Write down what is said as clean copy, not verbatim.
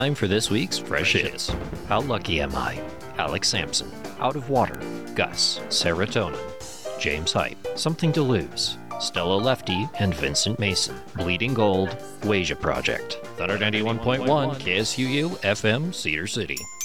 Time for this week's Fresh Hits. How Lucky Am I? Alex Sampson. Out of Water. Gus. Serotonin. James Hype. Something to Lose. Stella Lefty and Vincent Mason. Bleeding Gold. Wasia Project. Thunder 91.1 KSUU FM Cedar City.